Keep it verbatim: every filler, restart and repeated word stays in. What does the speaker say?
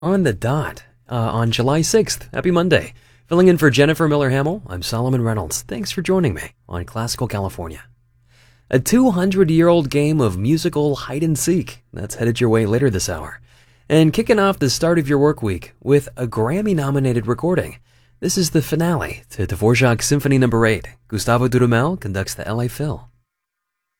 On the dot, uh, on July sixth. Happy Monday. Filling in for Jennifer Miller-Hamill, I'm Solomon Reynolds. Thanks for joining me on Classical California. A two hundred year old game of musical hide-and-seek. That's headed your way later this hour. And kicking off the start of your work week with a Grammy-nominated recording. This is the finale to Dvorak's Symphony Number eight. Gustavo Dudamel conducts the L A Phil.